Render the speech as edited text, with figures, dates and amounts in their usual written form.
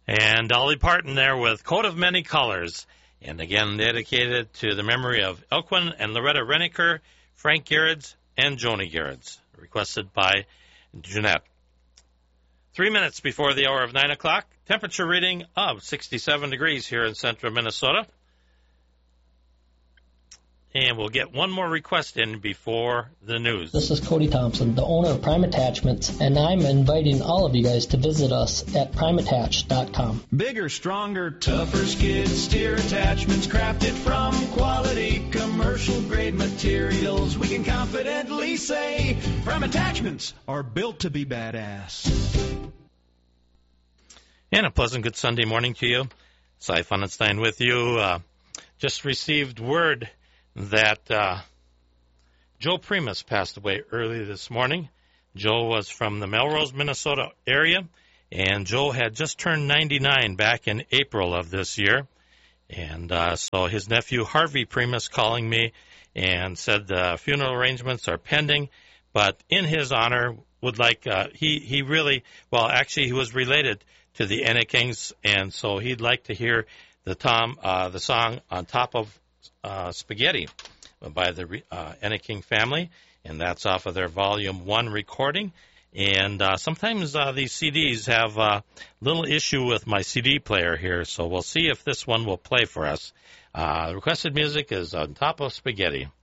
And Dolly Parton there with Coat of Many Colors. And again, dedicated to the memory of Elquin and Loretta Reniker, Frank Gerrits, and Joni Gerrits. Requested by Jeanette. 3 minutes before the hour of 9 o'clock. Temperature reading of 67 degrees here in central Minnesota. And we'll get one more request in before the news. This is Cody Thompson, the owner of Prime Attachments, and I'm inviting all of you guys to visit us at primeattach.com. Bigger, stronger, tougher skid steer attachments crafted from quality commercial-grade materials. We can confidently say Prime Attachments are built to be badass. And a pleasant good Sunday morning to you. Cy Funenstein with you. Just received word that Joe Primus passed away early this morning. Joe was from the Melrose, Minnesota area, and Joe had just turned 99 back in April of this year. And so his nephew Harvey Primus calling me and said the funeral arrangements are pending, but in his honor would like, he really, well, actually he was related to the Ennekings, and so he'd like to hear the song On Top of Spaghetti by the Enneking family, and that's off of their Volume 1 recording. And sometimes these CDs have a little issue with my CD player here, so we'll see if this one will play for us. Requested music is On Top of Spaghetti.